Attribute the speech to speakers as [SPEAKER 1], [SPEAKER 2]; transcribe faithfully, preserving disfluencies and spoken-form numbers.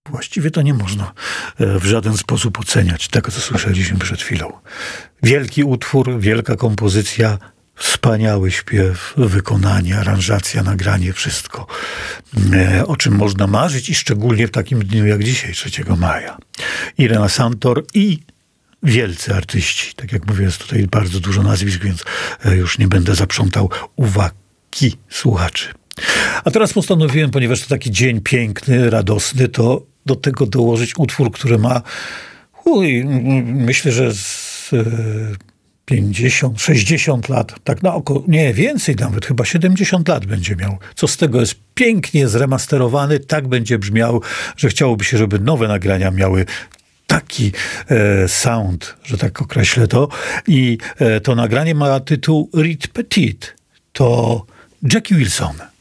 [SPEAKER 1] Właściwie to nie można w żaden sposób oceniać tego, co słyszeliśmy przed chwilą. Wielki utwór, wielka kompozycja, wspaniały śpiew, wykonanie, aranżacja, nagranie, wszystko, o czym można marzyć i szczególnie w takim dniu jak dzisiaj, trzeciego maja. Irena Santor i wielcy artyści. Tak jak mówię, jest tutaj bardzo dużo nazwisk, więc już nie będę zaprzątał uwagi słuchaczy. A teraz postanowiłem, ponieważ to taki dzień piękny, radosny, to do tego dołożyć utwór, który ma, uj, myślę, że z pięćdziesiąt, sześćdziesiąt lat, tak na oko, nie, więcej nawet, chyba siedemdziesiąt lat będzie miał. Co z tego, jest pięknie zremasterowany, tak będzie brzmiał, że chciałoby się, żeby nowe nagrania miały taki e, sound, że tak określę to. I e, to nagranie ma tytuł Reed Petit. To Jackie Wilson.